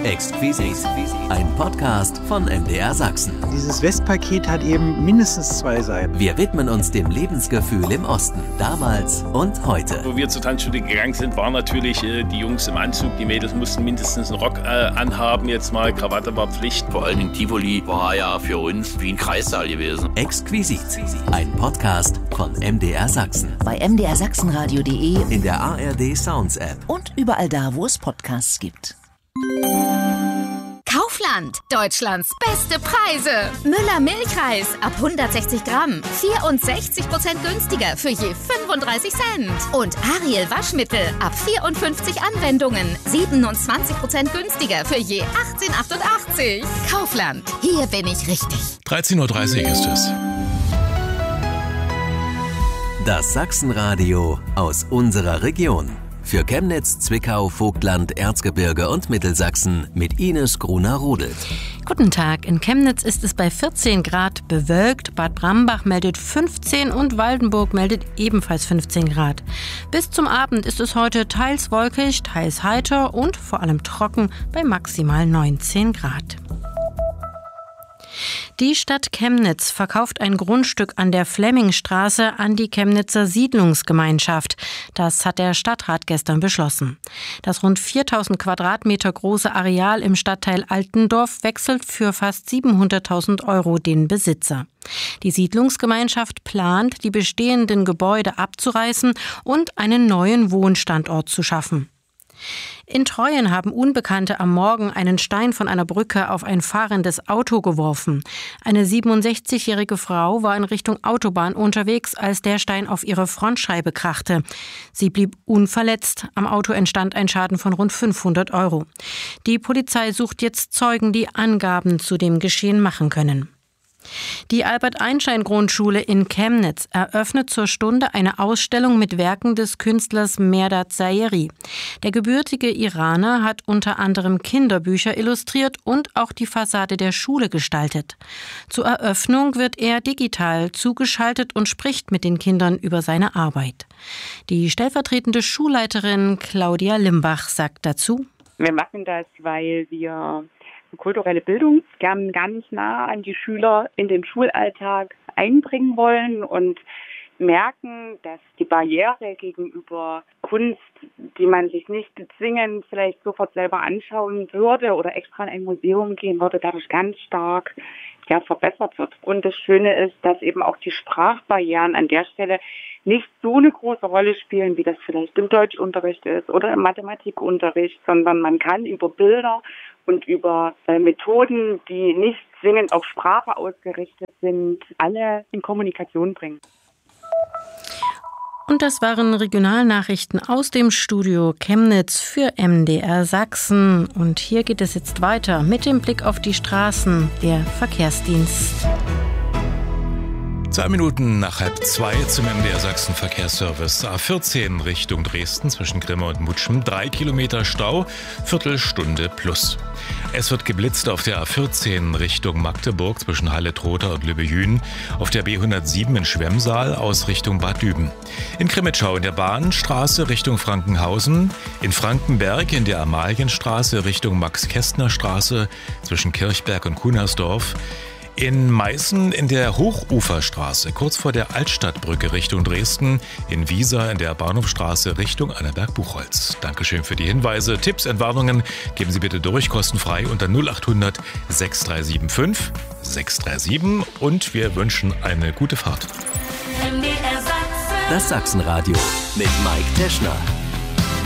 Exquisit. Ein Podcast von MDR Sachsen. Dieses Westpaket hat eben mindestens 2 Seiten. Wir widmen uns dem Lebensgefühl im Osten, damals und heute. Wo wir zur Tanzschule gegangen sind, waren natürlich die Jungs im Anzug. Die Mädels mussten mindestens einen Rock anhaben. Jetzt mal Krawatte war Pflicht. Vor allem in Tivoli war ja für uns wie ein Kreissaal gewesen. Exquisit. Ein Podcast von MDR Sachsen. Bei mdrsachsenradio.de, In der ARD Sounds App. und überall da, wo es Podcasts gibt. Kaufland, Deutschlands beste Preise. Müller Milchreis ab 160 Gramm, 64% günstiger für je 35 Cent. Und Ariel Waschmittel ab 54 Anwendungen, 27% günstiger für je 18,88. Kaufland, hier bin ich richtig. 13.30 Uhr ist es. Das Sachsenradio aus unserer Region. Für Chemnitz, Zwickau, Vogtland, Erzgebirge und Mittelsachsen mit Ines Gruner-Rudelt. Guten Tag. In Chemnitz ist es bei 14 Grad bewölkt. Bad Brambach meldet 15 und Waldenburg meldet ebenfalls 15 Grad. Bis zum Abend ist es heute teils wolkig, teils heiter und vor allem trocken bei maximal 19 Grad. Die Stadt Chemnitz verkauft ein Grundstück an der Flemmingstraße an die Chemnitzer Siedlungsgemeinschaft. Das hat der Stadtrat gestern beschlossen. Das rund 4000 Quadratmeter große Areal im Stadtteil Altendorf wechselt für fast 700.000 € den Besitzer. Die Siedlungsgemeinschaft plant, die bestehenden Gebäude abzureißen und einen neuen Wohnstandort zu schaffen. In Treuen haben Unbekannte am Morgen einen Stein von einer Brücke auf ein fahrendes Auto geworfen. Eine 67-jährige Frau war in Richtung Autobahn unterwegs, als der Stein auf ihre Frontscheibe krachte. Sie blieb unverletzt. Am Auto entstand ein Schaden von rund 500 €. Die Polizei sucht jetzt Zeugen, die Angaben zu dem Geschehen machen können. Die Albert-Einstein-Grundschule in Chemnitz eröffnet zur Stunde eine Ausstellung mit Werken des Künstlers Mehrdad Zayeri. Der gebürtige Iraner hat unter anderem Kinderbücher illustriert und auch die Fassade der Schule gestaltet. Zur Eröffnung wird er digital zugeschaltet und spricht mit den Kindern über seine Arbeit. Die stellvertretende Schulleiterin Claudia Limbach sagt dazu: Wir machen das, weil wir kulturelle Bildung ganz nah an die Schüler in den Schulalltag einbringen wollen und merken, dass die Barriere gegenüber Kunst, die man sich nicht zwingend vielleicht sofort selber anschauen würde oder extra in ein Museum gehen würde, dadurch ganz stark verbessert wird. Und das Schöne ist, dass eben auch die Sprachbarrieren an der Stelle nicht so eine große Rolle spielen, wie das vielleicht im Deutschunterricht ist oder im Mathematikunterricht, sondern man kann über Bilder und über Methoden, die nicht zwingend auf Sprache ausgerichtet sind, alle in Kommunikation bringen. Und das waren Regionalnachrichten aus dem Studio Chemnitz für MDR Sachsen. Und hier geht es jetzt weiter mit dem Blick auf die Straßen, der Verkehrsdienst. 2 Minuten nach 1:30 zum MDR Sachsen Verkehrsservice. A14 Richtung Dresden zwischen Grimma und Mutschen. 3 Kilometer Stau, Viertelstunde plus. Es wird geblitzt auf der A14 Richtung Magdeburg zwischen Halle-Trotha und Lübbehün. Auf der B107 in Schwemmsaal aus Richtung Bad Düben. In Krimitschau in der Bahnstraße Richtung Frankenhausen. In Frankenberg in der Amalienstraße Richtung Max-Kästner-Straße zwischen Kirchberg und Kunersdorf. In Meißen in der Hochuferstraße, kurz vor der Altstadtbrücke Richtung Dresden. In Wiesa in der Bahnhofstraße Richtung Annaberg-Buchholz. Dankeschön für die Hinweise. Tipps, Entwarnungen geben Sie bitte durch, kostenfrei unter 0800 6375 637. Und wir wünschen eine gute Fahrt. Das Sachsenradio mit Mike Teschner.